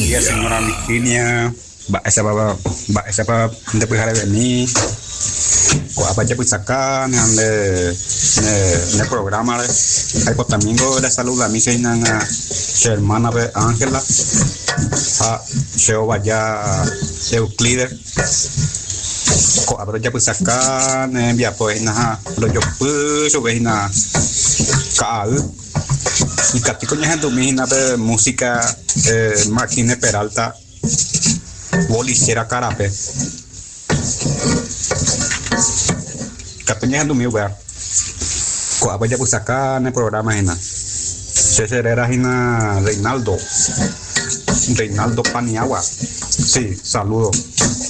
días, señora Virginia. Esa para después de venir. Apa ya pues acá en el programa hay pues también le saluda a mí se a su hermana Ángela a se vaya Euclides apa ya pues acá envía pues na lo yo pues sobre na ka y catico ya gente mina de música Martínez Peralta Bolicera Carape Katanya tu miu ko apa ya pues acá en el programa César era Reinaldo Paniagua sí saludo